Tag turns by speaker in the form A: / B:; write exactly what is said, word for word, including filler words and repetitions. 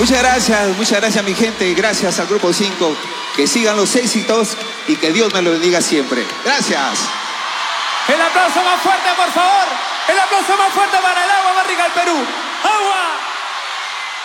A: Muchas gracias, muchas gracias mi gente, gracias al Grupo cinco, que sigan los éxitos y que Dios me lo bendiga siempre. Gracias.
B: El aplauso más fuerte, por favor. El